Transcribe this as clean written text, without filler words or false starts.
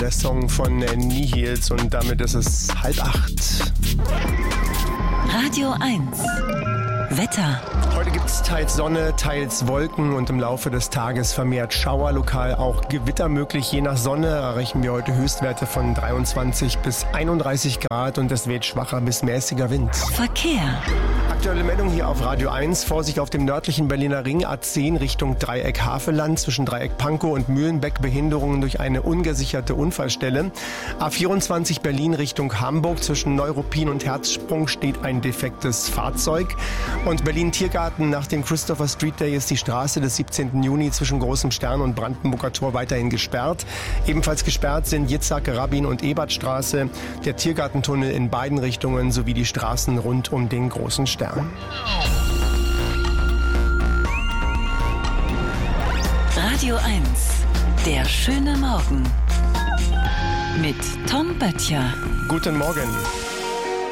der Song von Nihils und damit ist es 7:30. Radio 1. Wetter. Heute gibt es teils Sonne, teils Wolken und im Laufe des Tages vermehrt Schauer, lokal auch Gewitter möglich. Je nach Sonne erreichen wir heute Höchstwerte von 23 bis 31 Grad und es weht schwacher bis mäßiger Wind. Verkehr. Aktuelle Meldung hier auf Radio 1. Vorsicht auf dem nördlichen Berliner Ring A10 Richtung Dreieck Havelland. Zwischen Dreieck Pankow und Mühlenbeck Behinderungen durch eine ungesicherte Unfallstelle. A24 Berlin Richtung Hamburg. Zwischen Neuruppin und Herzsprung steht ein defektes Fahrzeug. Und Berlin-Tiergarten nach dem Christopher Street Day ist die Straße des 17. Juni zwischen Großem Stern und Brandenburger Tor weiterhin gesperrt. Ebenfalls gesperrt sind Jitzhak, Rabin und Ebertstraße, der Tiergartentunnel in beiden Richtungen sowie die Straßen rund um den Großen Stern. Radio 1. Der schöne Morgen. Mit Tom Böttcher. Guten Morgen.